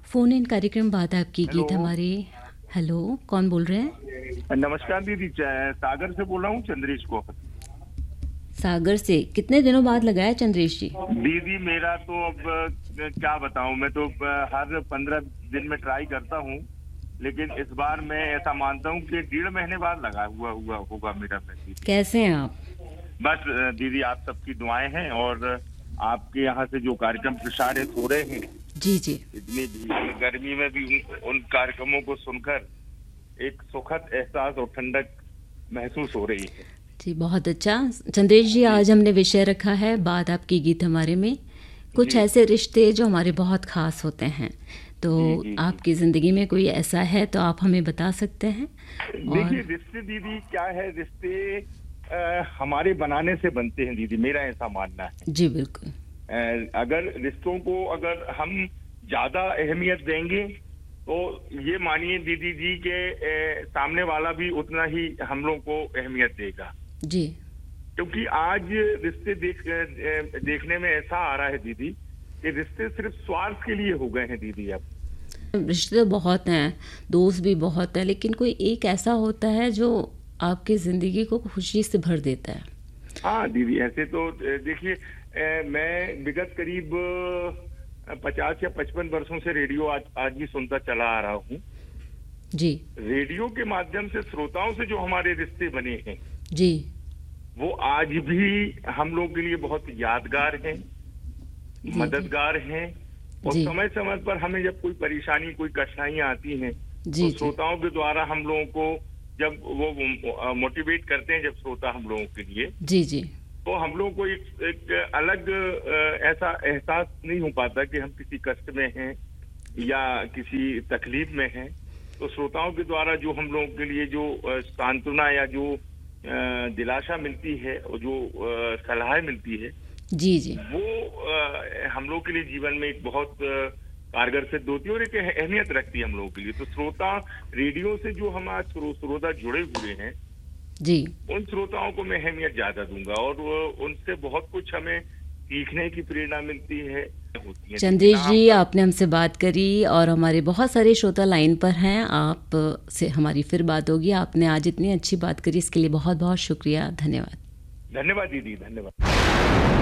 Phone in कार्यक्रम बात आपकी हेलो। गीत हमारे। हेलो, कौन बोल रहे हैं? नमस्कार दीदी, सागर से बोल रहा हूँ, चंद्रेश को। सागर से कितने दिनों बाद लगाया चंद्रेश जी? दीदी मेरा तो अब क्या बताऊं, मैं तो हर 15 दिन में ट्राई करता हूँ, लेकिन इस बार मैं ऐसा मानता हूँ कि 1.5 महीने बाद लगा हुआ हुआ होगा मेरा मैसेज। कैसे हैं आप? बस दीदी आप सबकी दुआएं हैं, और आपके यहाँ से जो कार्यक्रम प्रसारित हो रहे हैं, जी जी। इतनी भीषण गर्मी में भी उन कार्यक्रमों को सुनकर एक सुखद एहसास और ठंडक महसूस हो रही है। जी, बहुत अच्छा। चंद्रेश जी, जी आज हमने विषय रखा है बात आपकी गीत हमारे में, कुछ जी ऐसे रिश्ते जो हमारे बहुत खास होते हैं। तो जी जी जी। आपकी ज़िंदगी में कोई ऐसा है तो आप हमें बता सकते हैं। देखिए, और रिश्ते दीदी क्या है, रिश्ते हमारे बनाने से बनते हैं दीदी, मेरा ऐसा मानना है। जी बिल्कुल। अगर रिश्तों को अगर हम ज्यादा अहमियत देंगे, तो ये मानिए दीदी जी के सामने वाला भी उतना ही हम लोग को अहमियत देगा। जी, क्योंकि आज रिश्ते देखने में ऐसा आ रहा है दीदी कि रिश्ते सिर्फ स्वार्थ के लिए हो गए हैं दीदी अब। रिश्ते तो बहुत हैं, दोस्त भी बहुत है, लेकिन कोई एक ऐसा होता है जो आपकी ज़िंदगी को खुशी से भर देता है। हाँ दीदी, ऐसे तो देखिए, मैं विगत करीब 50 या 55 वर्षों से रेडियो आज भी सुनता चला आ रहा हूँ। जी रेडियो के माध्यम से श्रोताओं से जो हमारे रिश्ते बने हैं, जी वो आज भी हम लोग के लिए बहुत यादगार हैं, जी मददगार हैं। और जी समय समय पर हमें जब कोई परेशानी, कोई कठिनाइयां आती हैं, जी तो जी श्रोताओं के द्वारा हम लोगों को जब वो मोटिवेट करते हैं, जब श्रोता हम लोगों के लिए, जी जी तो हम लोग को एक अलग ऐसा एहसास नहीं हो पाता कि हम किसी कष्ट में हैं या किसी तकलीफ में हैं। तो श्रोताओं के द्वारा जो हम लोगों के लिए जो सांत्वना या जो दिलासा मिलती है और जो सलाह मिलती है, जी जी वो हम लोग के लिए जीवन में एक बहुत कारगर सिद्ध होती है और एक अहमियत रखती है हम लोगों के लिए। तो श्रोता, रेडियो से जो हम आज श्रोता जुड़े हुए हैं, जी। उन श्रोताओं को मैं अहमियत ज्यादा दूंगा, और उनसे बहुत कुछ हमें सीखने की प्रेरणा मिलती है, होती है। चंद्रेश जी, आपने हमसे बात करी और हमारे बहुत सारे श्रोता लाइन पर हैं। आप से हमारी फिर बात होगी। आपने आज इतनी अच्छी बात करी, इसके लिए बहुत बहुत शुक्रिया, धन्यवाद। धन्यवाद दीदी, धन्यवाद।